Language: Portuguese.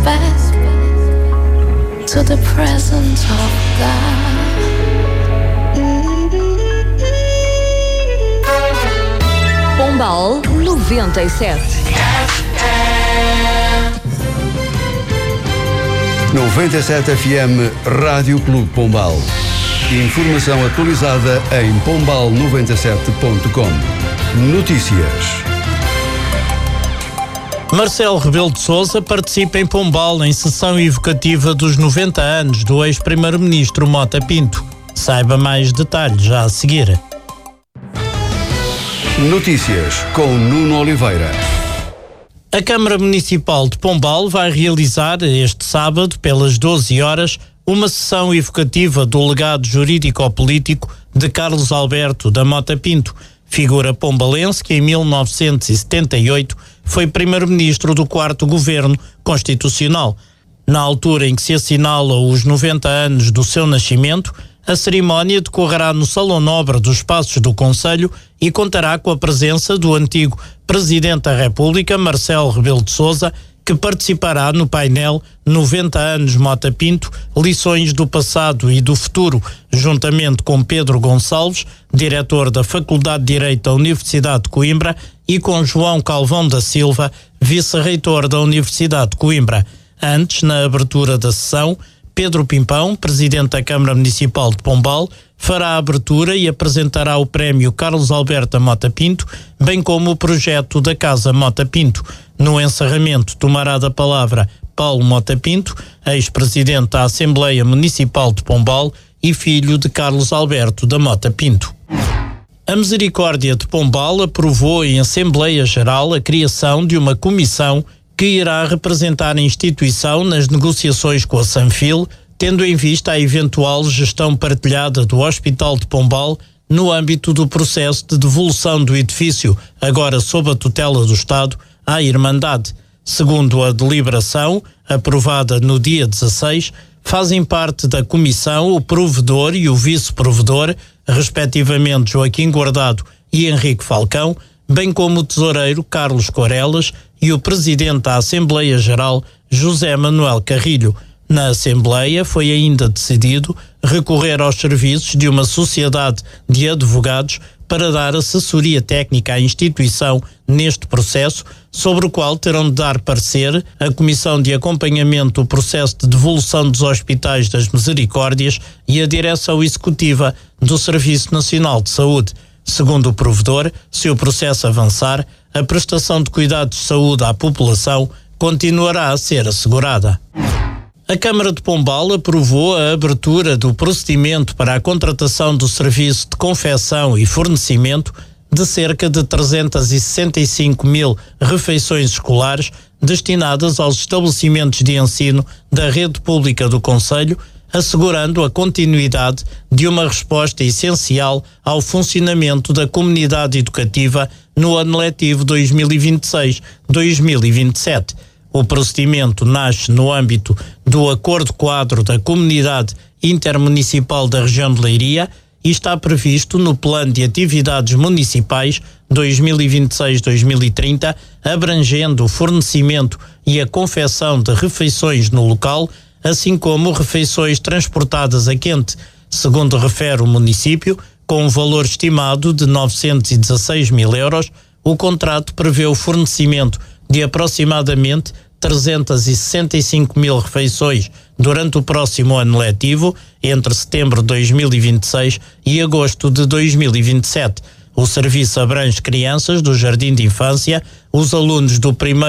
back to the presence of God. Pombal 97. 97 FM Rádio Clube Pombal. Informação atualizada em pombal97.com. Notícias. Marcelo Rebelo de Sousa participa em Pombal em sessão evocativa dos 90 anos do ex-primeiro-ministro Mota Pinto. Saiba mais detalhes já a seguir. Notícias com Nuno Oliveira. A Câmara Municipal de Pombal vai realizar este sábado, pelas 12 horas, uma sessão evocativa do legado jurídico-político de Carlos Alberto da Mota Pinto, figura pombalense que em 1978 foi primeiro-ministro do 4º Governo Constitucional. Na altura em que se assinala os 90 anos do seu nascimento, a cerimónia decorrerá no Salão Nobre dos Passos do Concelho e contará com a presença do antigo Presidente da República, Marcelo Rebelo de Sousa, que participará no painel 90 anos Mota Pinto, lições do passado e do futuro, juntamente com Pedro Gonçalves, diretor da Faculdade de Direito da Universidade de Coimbra, e com João Calvão da Silva, vice-reitor da Universidade de Coimbra. Antes, na abertura da sessão, Pedro Pimpão, presidente da Câmara Municipal de Pombal, fará a abertura e apresentará o prémio Carlos Alberto Mota Pinto, bem como o projeto da Casa Mota Pinto. No encerramento, tomará da palavra Paulo Mota Pinto, ex-presidente da Assembleia Municipal de Pombal e filho de Carlos Alberto da Mota Pinto. A Misericórdia de Pombal aprovou em Assembleia Geral a criação de uma comissão que irá representar a instituição nas negociações com a Sanfil, tendo em vista a eventual gestão partilhada do Hospital de Pombal no âmbito do processo de devolução do edifício, agora sob a tutela do Estado, à Irmandade. Segundo a deliberação, aprovada no dia 16, fazem parte da comissão o provedor e o vice-provedor, respectivamente Joaquim Guardado e Henrique Falcão, bem como o tesoureiro Carlos Corelas e o presidente da Assembleia Geral, José Manuel Carrilho. Na Assembleia foi ainda decidido recorrer aos serviços de uma sociedade de advogados para dar assessoria técnica à instituição neste processo, sobre o qual terão de dar parecer a Comissão de Acompanhamento do Processo de Devolução dos Hospitais das Misericórdias e a Direção Executiva do Serviço Nacional de Saúde. Segundo o provedor, se o processo avançar, a prestação de cuidados de saúde à população continuará a ser assegurada. A Câmara de Pombal aprovou a abertura do procedimento para a contratação do serviço de confecção e fornecimento de cerca de 365 mil refeições escolares destinadas aos estabelecimentos de ensino da rede pública do Concelho, assegurando a continuidade de uma resposta essencial ao funcionamento da comunidade educativa no ano letivo 2026-2027. O procedimento nasce no âmbito do Acordo Quadro da Comunidade Intermunicipal da Região de Leiria e está previsto no Plano de Atividades Municipais 2026-2030, abrangendo o fornecimento e a confecção de refeições no local, assim como refeições transportadas a quente. Segundo refere o município, com um valor estimado de 916 mil euros, o contrato prevê o fornecimento de aproximadamente 365 mil refeições durante o próximo ano letivo, entre setembro de 2026 e agosto de 2027. O serviço abrange crianças do Jardim de Infância, os alunos do primeiro